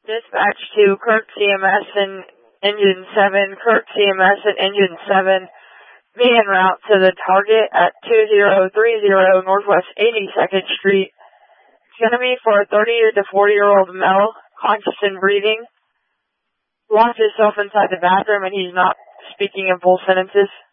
Dispatch to Kirk CMS and Engine 7, Kirk CMS and Engine 7, be en route to the target at 2030 Northwest 82nd Street. It's going to be for a 30 to 40-year-old male, conscious and breathing. Locked himself inside the bathroom and he's not speaking in full sentences.